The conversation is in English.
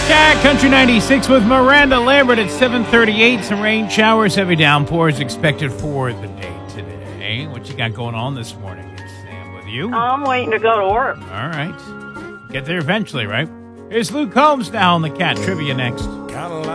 Cat Country 96 with Miranda Lambert at 7:38. Some rain showers, heavy downpours expected for the day today. What you got going on this morning? It's Sam with you. I'm waiting to go to work. All right. Get there eventually, right? Here's Luke Combs now on the Cat Trivia next. Got a